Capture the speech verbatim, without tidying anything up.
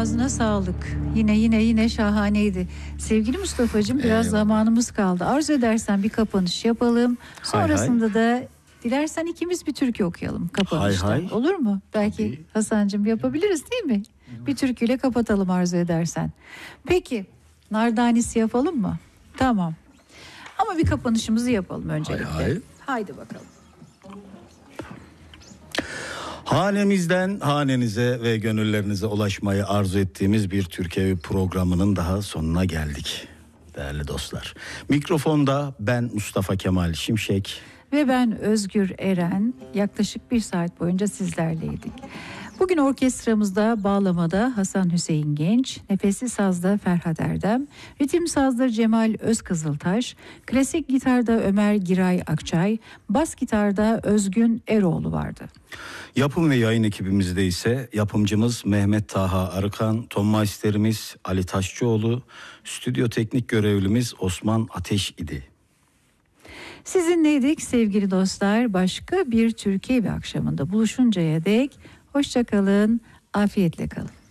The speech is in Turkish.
ağzına sağlık. Yine yine yine şahaneydi. Sevgili Mustafa'cığım, biraz Eyvallah. zamanımız kaldı. Arzu edersen bir kapanış yapalım. Sonrasında hay. da dilersen ikimiz bir türkü okuyalım kapanışta. Hay hay. Olur mu? Belki Tabii. Hasan'cığım yapabiliriz değil mi? Bir türküyle kapatalım arzu edersen. Peki nardanesi yapalım mı? Tamam. Ama bir kapanışımızı yapalım öncelikle. Hay hay. Haydi bakalım. Hanemizden hanenize ve gönüllerinize ulaşmayı arzu ettiğimiz bir Türkiye programının daha sonuna geldik değerli dostlar. Mikrofonda ben Mustafa Kemal Şimşek ve ben Özgür Eren. Yaklaşık bir saat boyunca sizlerleydik. Bugün orkestramızda bağlamada Hasan Hüseyin Genç, nefesli sazda Ferhat Erdem, ritim sazda Cemal Özkızıltaş, klasik gitarda Ömer Giray Akçay, bas gitarda Özgün Eroğlu vardı. Yapım ve yayın ekibimizde ise yapımcımız Mehmet Taha Arıkan, ton maisterimiz Ali Taşçıoğlu, stüdyo teknik görevlimiz Osman Ateş idi. Sizinleydik sevgili dostlar. Başka bir Türkiye bir akşamında buluşuncaya dek hoşça kalın, afiyetle kalın.